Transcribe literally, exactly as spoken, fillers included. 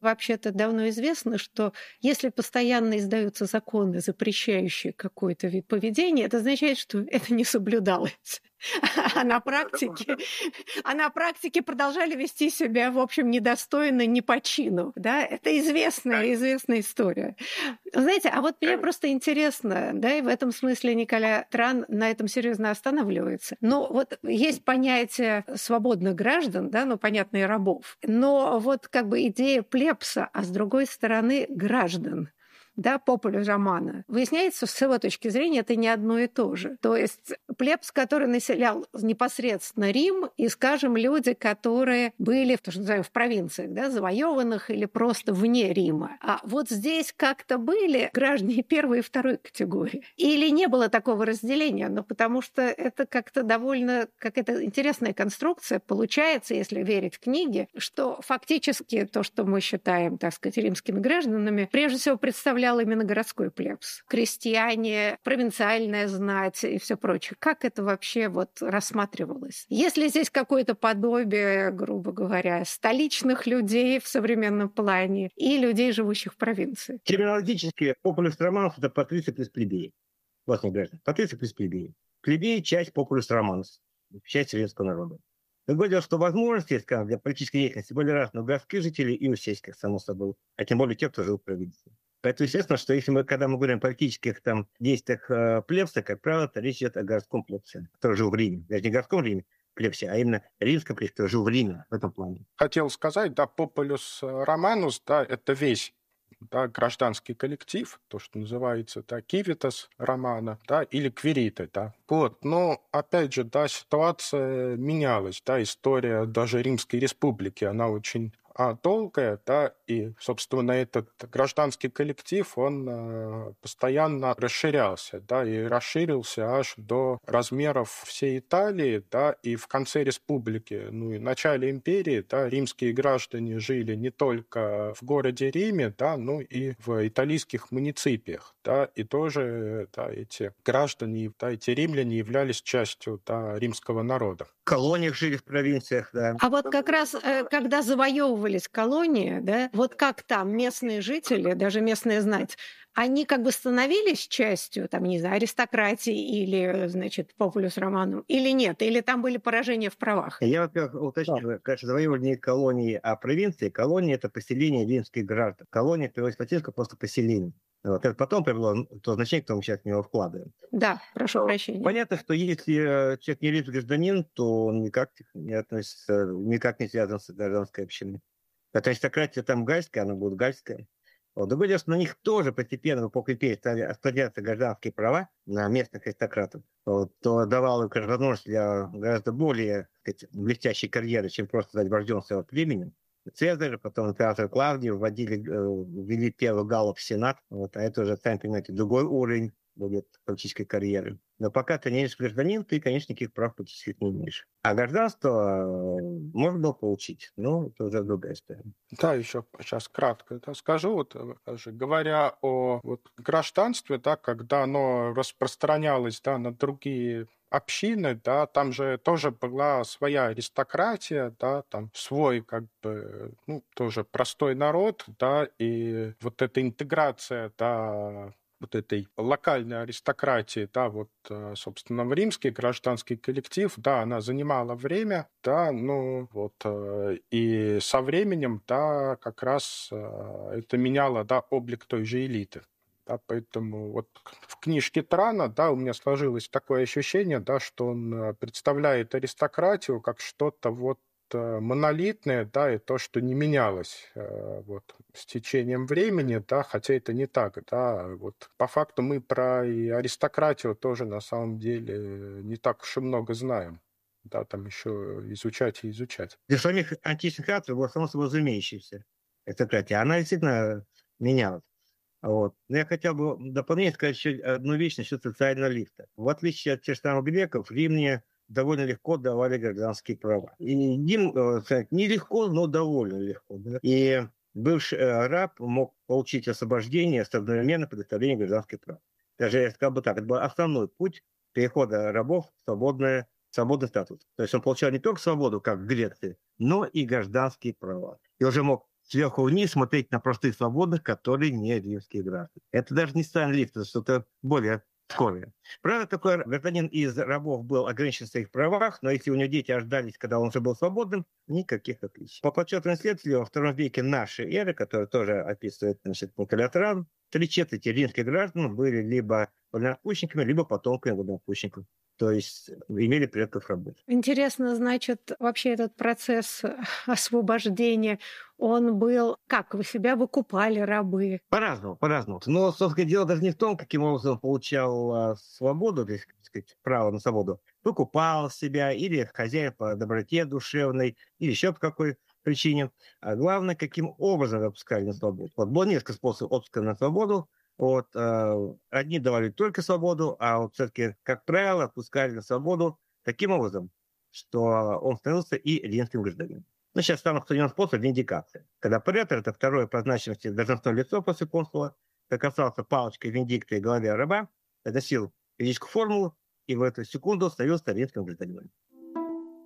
вообще-то давно известно, что если постоянно издаются законы, запрещающие какой-то вид поведения, это означает, что это не соблюдалось. А на практике, а на практике продолжали вести себя, в общем, недостойно, не по чину. Да? Это известная, известная история. Знаете, а вот мне просто интересно, да, и в этом смысле Николя Тран на этом серьезно останавливается. Но вот есть понятие свободных граждан, да, ну, понятно, и рабов. Но вот как бы идея плебса, а с другой стороны граждан, да, популюс романа. Выясняется, с его точки зрения, это не одно и то же. То есть плебс, который населял непосредственно Рим, и, скажем, люди, которые были, то, что называем, в провинциях, да, завоеванных или просто вне Рима. А вот здесь как-то были граждане первой и второй категории. Или не было такого разделения, но потому что это как-то довольно какая-то интересная конструкция получается, если верить книге, что фактически то, что мы считаем, так сказать, римскими гражданами, прежде всего представляет именно городской плебс. Крестьяне, провинциальная знать и все прочее. Как это вообще вот рассматривалось? Есть ли здесь какое-то подобие, грубо говоря, столичных людей в современном плане и людей, живущих в провинции? Терминологически популюс романус – это патриций плюс плебеи. Властные граждане. Патриций плюс плебеи. Плебеи – часть популюс романус, часть советского народа. Другое дело, что возможности, скажем, для политической деятельности были разные у городских жителей и у сельских, само собой. А тем более тех, кто жил в провинции. Поэтому естественно, что если мы, когда мы говорим о политических там, действиях э, плебса, как правило, то речь идет о городском плебсе, который жил в Риме. Даже не городском Риме плебсе, а именно римском плебсе, который жил в Риме в этом плане. Хотел сказать, да, популюс романус, да, это весь, да, гражданский коллектив, то, что называется, да, кивитас романа, да, или квириты, да. Вот, но, опять же, да, ситуация менялась, да, история даже Римской Республики, она очень а, долгая, да, и, собственно, этот гражданский коллектив, он а, постоянно расширялся, да, и расширился аж до размеров всей Италии, да, и в конце республики, ну, и в начале империи, да, римские граждане жили не только в городе Риме, да, но и в итальянских муниципиях, да, и тоже, да, эти граждане, да, эти римляне являлись частью, да, римского народа. В колониях жили в провинциях, да. А вот как раз, когда завоевывались колонии, да, вот как там местные жители, даже местная знать, они как бы становились частью, там, не знаю, аристократии или, значит, популюс романум, или нет? Или там были поражения в правах? Я, во-первых, уточню, да. Конечно, завоевывали не колонии, а провинции. Колонии – это поселение римских граждан. Колония, переводится по-латински, просто поселение. Вот. Это потом приобрело то значение, которое мы сейчас в него вкладываем. Да, прошу прощения. Понятно, что если человек не римский гражданин, то он никак не относится, никак не связан с гражданской общиной. Это аристократия там гальская, она будет гальская. Вот. Другое дело, что на них тоже постепенно в эпоху империи стали осуществляться гражданские права на местных аристократов, вот, то давало им возможность для гораздо более, так сказать, блестящей карьеры, чем просто стать вождем своего племени. Цезарь, потом император Клавдий вводили, ввели первый галлов в Сенат, вот, а это уже, сами понимаете, другой уровень будет политической карьеры. Но пока ты не римский гражданин, ты, конечно, никаких прав политических не имеешь. А гражданство можно было получить, но это уже другая история. Да, еще сейчас кратко да, скажу. Вот, говоря о вот, гражданстве, да, когда оно распространялось да, на другие общины, да, там же тоже была своя аристократия, да, там свой, как бы, ну, тоже простой народ, да, и вот эта интеграция, да, вот этой локальной аристократии, да, вот, собственно, в римский гражданский коллектив, да, она занимала время, да, ну, вот, и со временем, да, как раз это меняло, да, облик той же элиты. Да, поэтому вот в книжке Трана, да, у меня сложилось такое ощущение, да, что он представляет аристократию как что-то вот монолитное, да, и то, что не менялось вот, с течением времени, да, хотя это не так, да, вот по факту мы про аристократию тоже на самом деле не так уж и много знаем, да, там еще изучать и изучать. Для самих античных авторов была само собой разумеющаяся аристократия, она действительно менялась. Вот. Но я хотел бы дополнительно сказать еще одну вещь насчет социального лифта. В отличие от тех же самых греков, римляне довольно легко давали гражданские права. И им, сказать, не легко, но довольно легко. Да? И бывший раб мог получить освобождение с одновременно предоставлением гражданских прав. Даже, я сказал бы так, это был основной путь перехода рабов в свободное, свободный статус. То есть он получал не только свободу, как в Греции, но и гражданские права. И уже мог сверху вниз смотреть на простых свободных, которые не римские граждане. Это даже не Стайн-Лифт, это что-то более скорое. Правда, такой гражданин из рабов был ограничен в своих правах, но если у него дети рождались, когда он уже был свободным, никаких отличий. По подсчетам исследователей, во втором веке нашей эры, который тоже описывает, значит, Николай Таран, три четверти римских граждан были либо вольноотпущенниками, либо потомками вольноотпущенников. То есть имели предков рабов. Интересно, значит, вообще этот процесс освобождения, он был... Как вы себя выкупали, рабы? По-разному, по-разному. Но, собственно, дело даже не в том, каким образом он получал а, свободу, то есть, так сказать, право на свободу. Выкупал себя или хозяин по доброте душевной, или еще по какой причине. А главное, каким образом выпускали на свободу. Вот было несколько способов отпуска на свободу. Вот, э, одни давали только свободу, а вот все-таки, как правило, отпускали на свободу таким образом, что он становился и римским гражданином. Ну, сейчас самый распространенный способ – виндикация. Когда претор – это второе по значимости должностное лицо после консула, прикасался палочкой виндикты к голове раба, носил юридическую формулу и в эту секунду становился римским гражданином.